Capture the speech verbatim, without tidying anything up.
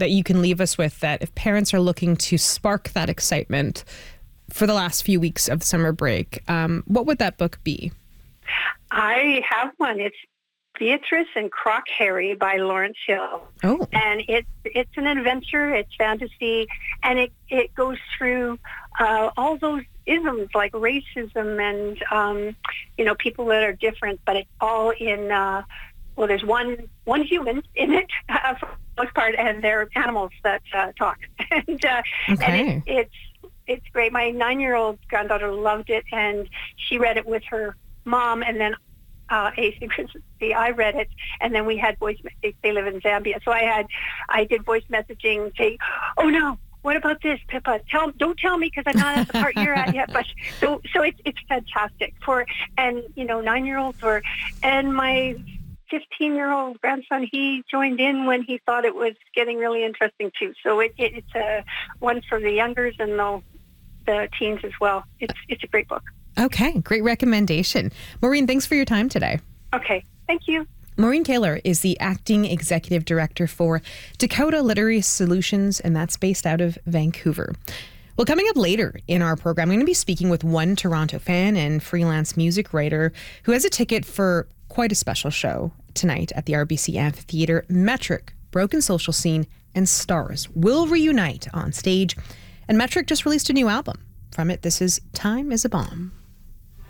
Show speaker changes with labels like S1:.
S1: that you can leave us with, that if parents are looking to spark that excitement for the last few weeks of summer break, um, what would that book be?
S2: I have one. It's Beatrice and Croc Harry by Lawrence Hill.
S1: Oh.
S2: And it's it's an adventure, it's fantasy, and it, it goes through uh, all those isms like racism and, um, you know, people that are different, but it's all in, uh, well, there's one one human in it uh, for the most part, and they're animals that uh, talk. and uh,
S1: Okay.
S2: and it, it's, it's great. My nine-year-old granddaughter loved it, and she read it with her mom, and then Uh, asynchronously, I read it, and then we had voice. They, they live in Zambia, so I had, I did voice messaging, say, "Oh no, what about this, Pippa? Tell, don't tell me because I'm not at the part you're at yet." But so, so it's it's fantastic for, and you know, nine year olds or, and my fifteen year old grandson, he joined in when he thought it was getting really interesting too. So it, it it's a one for the youngers and the the teens as well. It's it's a great book.
S1: Okay, great recommendation. Maureen, thanks for your time today.
S2: Okay, thank you.
S1: Maureen Kaler is the acting executive director for Dakota Literary Solutions, and that's based out of Vancouver. Well, coming up later in our program, I'm going to be speaking with one Toronto fan and freelance music writer who has a ticket for quite a special show tonight at the R B C Amphitheatre. Metric, Broken Social Scene, and Stars will reunite on stage, and Metric just released a new album. From it, this is Time is a Bomb.